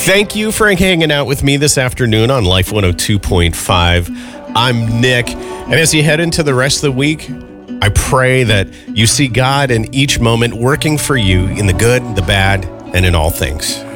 Thank you for hanging out with me this afternoon on Life 102.5. I'm Nick, and as you head into the rest of the week, I pray that you see God in each moment working for you in the good, the bad, and in all things.